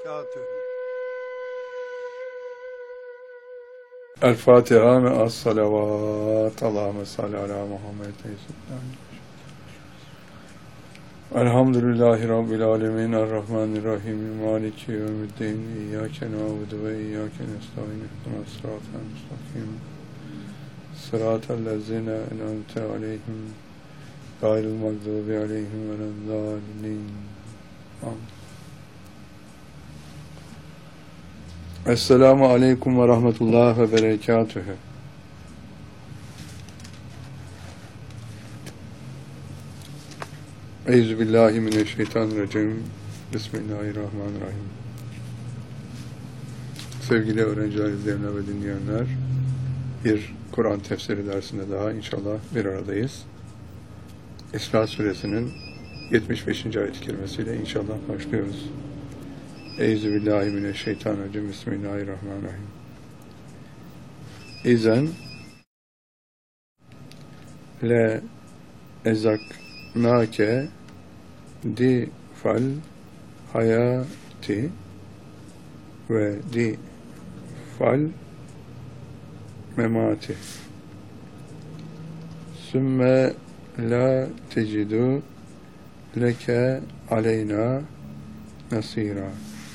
berekatühü. El Fatiha ve as-salavat. Allahümme salli ala Muhammed. Elhamdülillahi Rabbil alemin. Errahmanirrahim. Maliki yevmiddin. İyyâke na'budu ve iyyâke nestaîn. İhdina sıratal müstakim. Sıratal lezîne en'amte aleyhim. Gayril mağdubi aleyhim veleddâllîn. Amin. Esselamu aleyküm ve rahmetullah ve berekatühü. Euzubillahimineşşeytanirracim. Bismillahirrahmanirrahim. Sevgili öğrenciler, izleyenler ve dinleyenler, bir Kur'an tefsiri dersinde daha inşallah bir aradayız. İsra suresinin 75. ayet-i kerimesiyle inşallah başlıyoruz. Euzubillahimineşşeytanirracim. Bismillahirrahmanirrahim. İzen le ezaknake di fal hayati ve di fal memati sümme la tecidu leke aleyna nasira.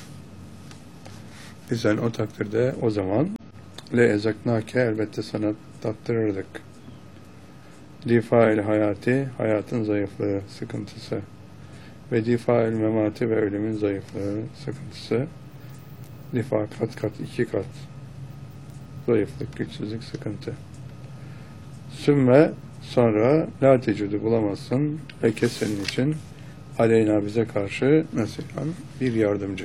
Bizden o takdirde o zaman le ezaknake elbette sana tattırırdık. Difail hayati, hayatın zayıflığı, sıkıntısı ve difail memati ve ölümün zayıflığı, sıkıntısı. Difa kat kat, iki kat zayıflık, güçsüzlük, sıkıntı. Sümme sonra la tecudu bulamazsın leke senin için aleyna bize karşı nasiran bir yardımcı.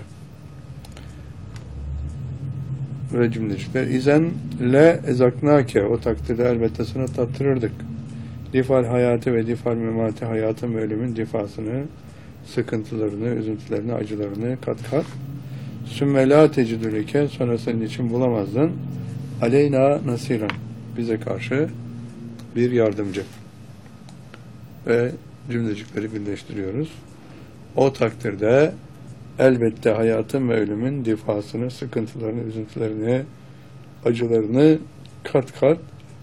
Ve cümlecikler izen le ezaknake o takdirde elbette sana tattırırdık. Difal hayatı ve difal memati hayatın ve ölümün difasını, sıkıntılarını, üzüntülerini, acılarını kat kat. Sümme la tecidülike sonra senin için bulamazdın. Aleyna nasiran bize karşı bir yardımcı. Ve cümlecikleri birleştiriyoruz. O takdirde elbette hayatın ve ölümün difasını, sıkıntılarını, üzüntülerini, acılarını kat kat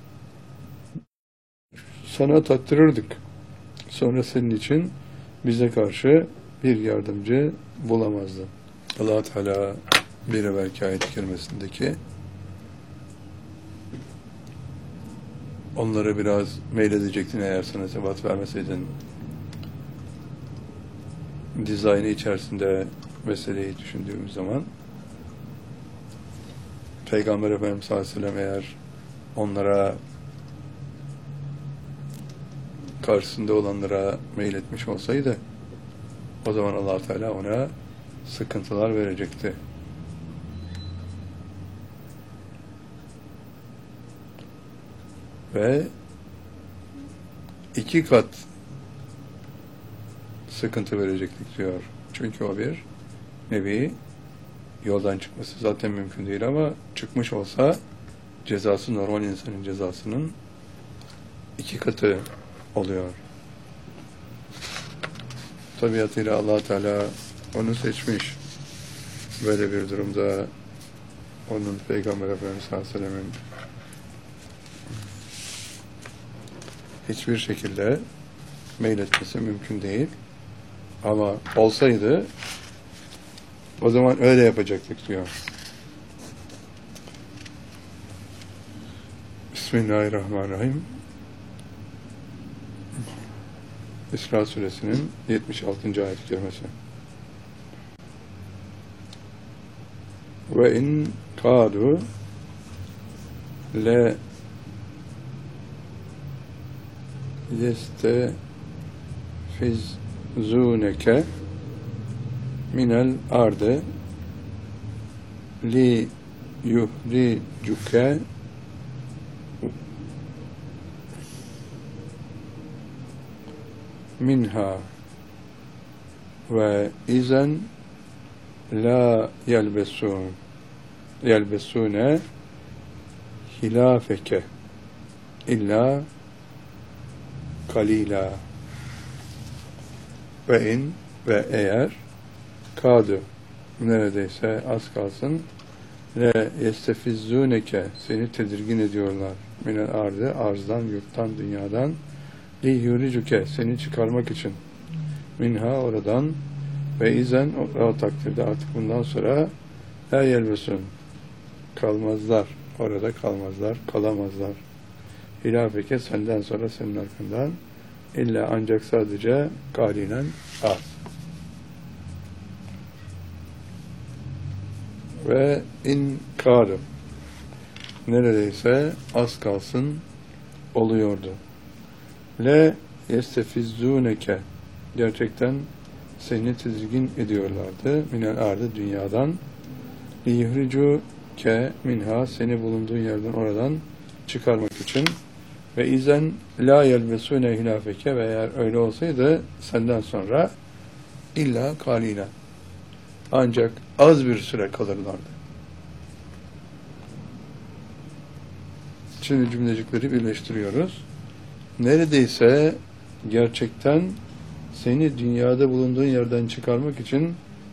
sana tattırırdık. Sonra senin için bize karşı bir yardımcı bulamazdın. Allah Teala bir evvelki ayet-i kerimesindeki onları biraz meyledecektin eğer sana sebat vermeseydin dizaynı içerisinde meseleyi düşündüğümüz zaman Peygamber Efendimiz sallallahu aleyhi ve sellem eğer onlara karşısında olanlara meyletmiş olsaydı o zaman Allah Teala ona sıkıntılar verecekti. Ve iki kat sıkıntı verecektik diyor. Çünkü o bir nevi yoldan çıkması zaten mümkün değil ama çıkmış olsa cezası normal insanın cezasının iki katı oluyor. Tabiatıyla Allah Teala onu seçmiş. Böyle bir durumda onun Peygamber Efendimiz sallallahu aleyhi ve sellem'in hiçbir şekilde meyletmesi mümkün değil. Ama olsaydı o zaman öyle yapacaktık diyor. Bismillahirrahmanirrahim. İsra suresinin 76. ayet-i kerimesi. Ve in kâdu le yestefizûneke minel ardı li yuhricuke minha ve izen la yelbesune hilafeke illa kalila ve in ve eğer kâdu neredeyse az kalsın le yestefizzûneke seni tedirgin ediyorlar. Minel ardı arzdan, yurttan, dünyadan li yuricuke seni çıkarmak için minha oradan ve izen o takdirde artık bundan sonra la yelbesun kalmazlar. Orada kalmazlar, kalamazlar. Hilafeke senden sonra senin arkandan illa ancak sadece kalinen az. Ve inkarı neredeyse az kalsın oluyordu. Le yestefizzûneke gerçekten seni tedirgin ediyorlardı. Minel ardı dünyadan liyuhricuke minha seni bulunduğun yerden oradan çıkarmak için ve izen la yelbesûne hilafeke ve eğer öyle olsaydı senden sonra illa kalina ancak az bir süre kalırlardı. Şimdi cümlecikleri birleştiriyoruz. Neredeyse gerçekten seni dünyada bulunduğun yerden çıkarmak için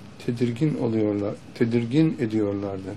tedirgin ediyorlardı.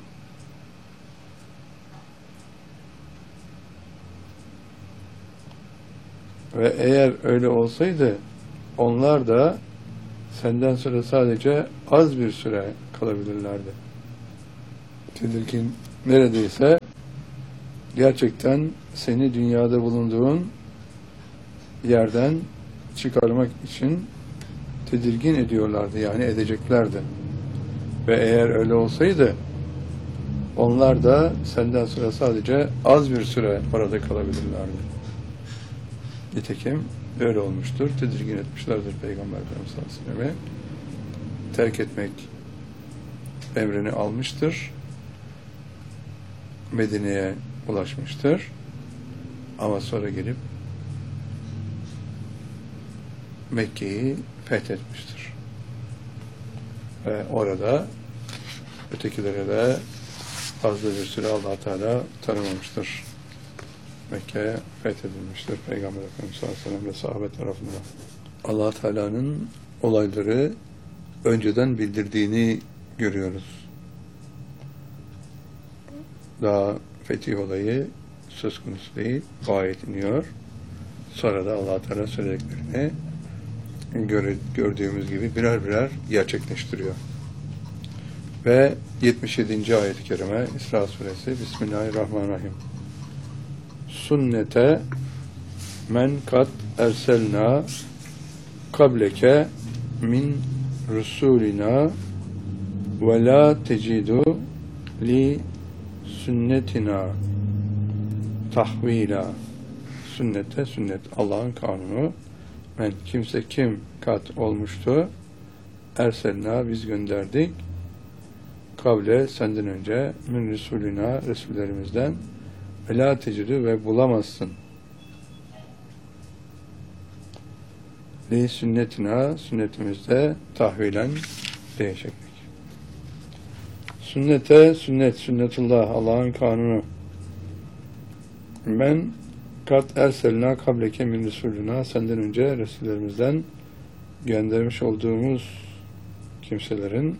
Ve eğer öyle olsaydı onlar da senden sonra sadece az bir süre kalabilirlerdi. Tedirgin neredeyse gerçekten seni dünyada bulunduğun yerden çıkarmak için tedirgin ediyorlardı. Yani edeceklerdi. Ve eğer öyle olsaydı onlar da senden sonra sadece az bir süre orada kalabilirlerdi. Nitekim öyle olmuştur. Tedirgin etmişlerdir Peygamber Efendimiz sallallahu aleyhi ve sellem'i. Terk etmek emrini almıştır. Medine'ye ulaşmıştır. Ama sonra gelip Mekke'yi fethetmiştir. Ve orada ötekilere de fazla bir süre Allah Teala tanımamıştır. Mekke fethedilmiştir Peygamber Efendimiz sallallahu aleyhi ve sellem ve sahabe tarafından. Allah Teala'nın olayları önceden bildirdiğini görüyoruz. Daha fetih olayı söz konusu değil, bu ayet iniyor. Sonra da Allah Teala söylediklerini gördüğümüz gibi birer birer gerçekleştiriyor. Ve 77. ayet-i kerime İsra suresi Bismillahirrahmanirrahim. Sünnete men kat erselna kableke min rusulina ve la tecidu li sünnetina tahvila. Sünnete sünnet Allah'ın kanunu. Men kimse kim kat olmuştu erselna biz gönderdik kable senden önce min rusulina resullerimizden ve la tecidü ve bulamazsın li sünnetina sünnetimizde tahvilen değişiklik. Sünnete sünnet sünnetullah Allah'ın kanunu. Men kat erselna kableke min rusulina senden önce resullerimizden göndermiş olduğumuz kimselerin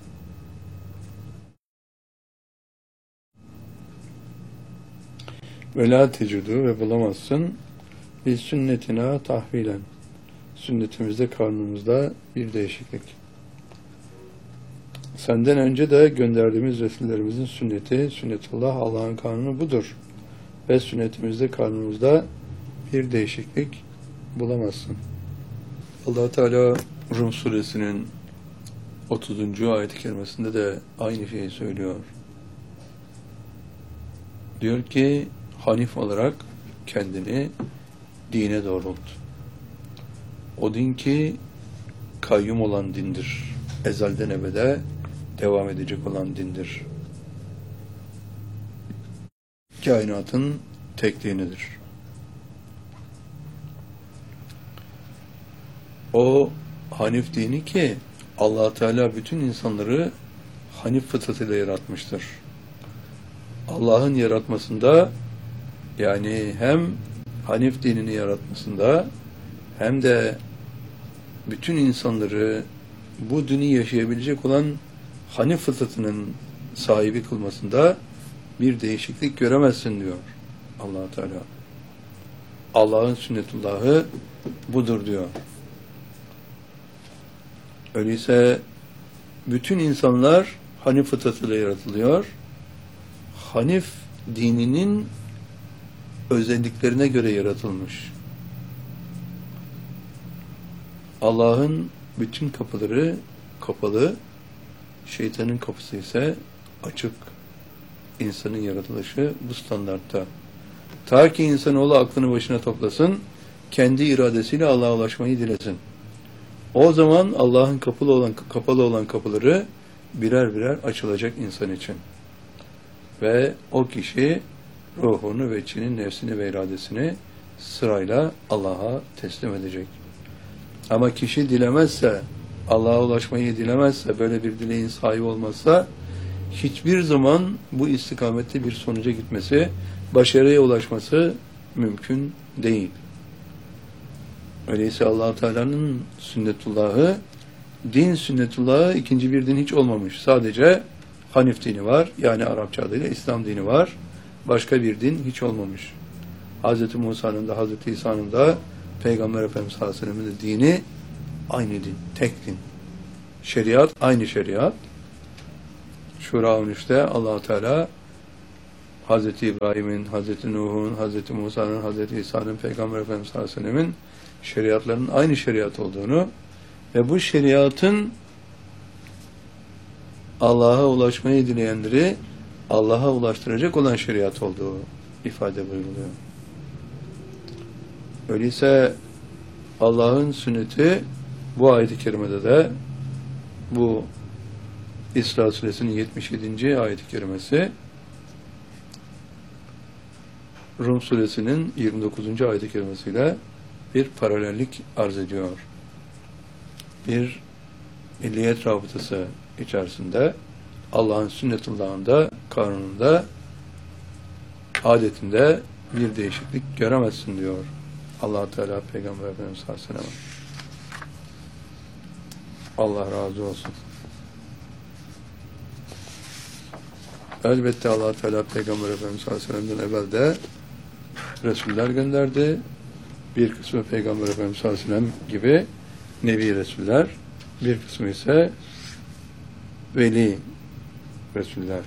ve la tecidu ve bulamazsın biz sünnetina tahvilen sünnetimizde kanunumuzda bir değişiklik. Senden önce de gönderdiğimiz resullerimizin sünneti, sünnetullah Allah'ın kanunu budur. Ve sünnetimizde kanunumuzda bir değişiklik bulamazsın. Allah Teala Rum suresinin 30. ayet-i kerimesinde de aynı şeyi söylüyor. Diyor ki Hanif olarak kendini dine doğrult. O din ki kayyum olan dindir. Ezelden ebede devam edecek olan dindir. Kainatın tek dinidir. O Hanif dini ki Allah Teala bütün insanları Hanif fıtratıyla yaratmıştır. Allah'ın yaratmasında yani hem Hanif dinini yaratmasında hem de bütün insanları bu dini yaşayabilecek olan Hanif fıtratının sahibi kılmasında bir değişiklik göremezsin diyor Allah Teala. Allah'ın sünnetullahı budur diyor. Öyleyse bütün insanlar Hanif fıtratıyla yaratılıyor. Hanif dininin özelliklerine göre yaratılmış. Allah'ın bütün kapıları kapalı, şeytanın kapısı ise açık. İnsanın yaratılışı bu standartta. Ta ki insanoğlu aklını başına toplasın, kendi iradesiyle Allah'a ulaşmayı dilesin. O zaman Allah'ın kapalı olan kapıları birer birer açılacak insan için. Ve o kişi ruhunu ve içinin nefsini ve iradesini sırayla Allah'a teslim edecek. Ama kişi dilemezse, Allah'a ulaşmayı dilemezse, böyle bir dileğin sahibi olmazsa, hiçbir zaman bu istikamette bir sonuca gitmesi, başarıya ulaşması mümkün değil. Öyleyse Allah-u Teala'nın sünnetullahı, din sünnetullahı ikinci bir din hiç olmamış. Sadece Hanif dini var, yani Arapça adıyla İslam dini var. Başka bir din hiç olmamış. Hz. Musa'nın da, Hz. İsa'nın da, Peygamber Efendimiz sallallahu aleyhi ve sellem'in de dini aynı din, tek din. Şeriat, aynı şeriat. Şura 13'te Allah-u Teala Hz. İbrahim'in, Hz. Nuh'un, Hz. Musa'nın, Hz. İsa'nın, Peygamber Efendimiz sallallahu aleyhi ve sellem'in şeriatlarının aynı şeriat olduğunu ve bu şeriatın Allah'a ulaşmayı dileyenleri Allah'a ulaştıracak olan şeriat olduğu ifade buyuruluyor. Öyleyse Allah'ın sünneti bu ayet-i kerimede de bu İsra suresinin 77. ayet-i kerimesi, Rum suresinin 29. ayet-i kerimesiyle bir paralellik arz ediyor. Bir illiyet rabıtası içerisinde Allah'ın sünnetullahında, kanununda, adetinde bir değişiklik göremezsin diyor Allah Teala Peygamber Efendimiz sallallahu aleyhi ve sellem. Allah razı olsun. Elbette Allah Teala Peygamber Efendimiz sallallahu aleyhi ve sellem'den evvel de Resuller gönderdi. Bir kısmı Peygamber Efendimiz sallallahu aleyhi ve sellem gibi Nebi Resuller, bir kısmı ise Veli Resuller.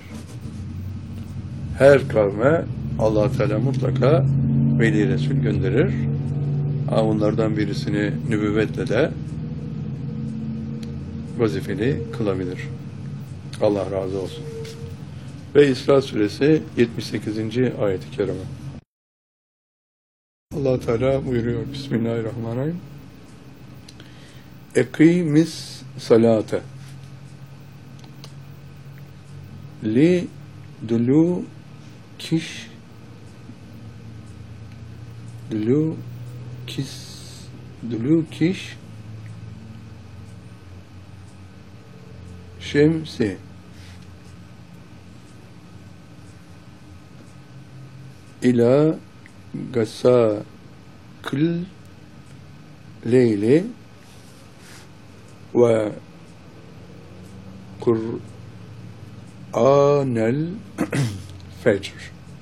Her kavme Allah Teala mutlaka Veli Resul gönderir. Onlardan birisini nübüvvetle de vazifeli kılabilir. Allah razı olsun. Ve İsra suresi 78. ayet-i kerime. Allah Teala buyuruyor. Bismillahirrahmanirrahim. Ekimis salate li dulu kiş şemsi ila gasakil leyli ve Kur'anel fecr.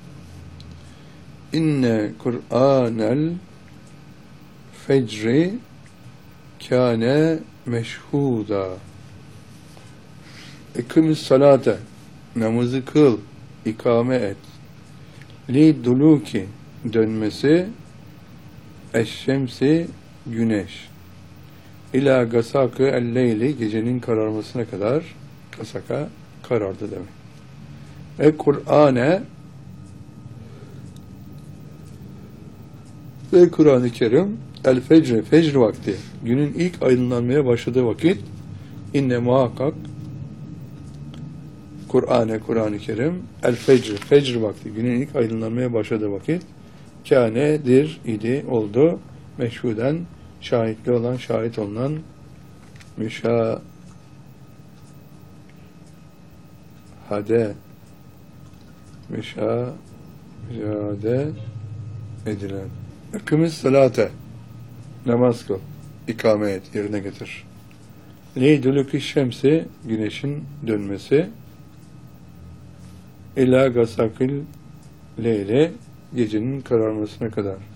İnne Kur'anel fecri kâne meşhuda. İkimiz salate, namazı kıl, ikame et. Li duluki, dönmesi, eşşemsi, güneş. İlâ gasakı el-leyli, gecenin kararmasına kadar, gasaka karardı demek. Kur'ane ve Kur'an-ı Kerim el-fecr, fecr vakti, günün ilk aydınlanmaya başladığı vakit, inne muhakkak Kur'an-ı Kerim el-fecr, fecr vakti, günün ilk aydınlanmaya başladığı vakit, kânedir, idi, oldu, meşhuden, şahitli olan, şahit olunan, müşahede edilen. Ekimiz salate, namaz kıl, ikame et, yerine getir. Leydülük şemsi güneşin dönmesi. İlâ gasakil leyle gecenin kararmasına kadar.